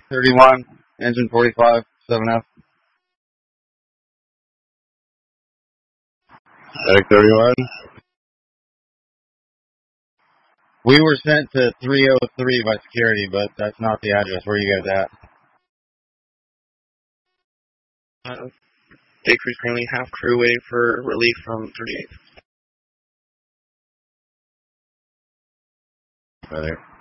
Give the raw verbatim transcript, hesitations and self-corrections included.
thirty-one, engine forty-five, seven F. Medic thirty-one. We were sent to three oh three by security, but that's not the address. Where are you guys at? Uh, Bakery's currently half crew waiting for relief from thirty-eight. Medic.